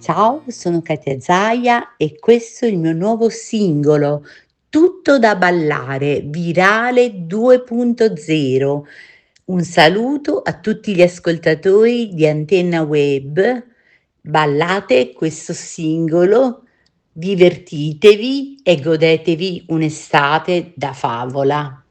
Ciao, sono Katia Zaia e questo è il mio nuovo singolo, Tutto da ballare, virale 2.0. Un saluto a tutti gli ascoltatori di Antenna Web. Ballate questo singolo, divertitevi e godetevi un'estate da favola.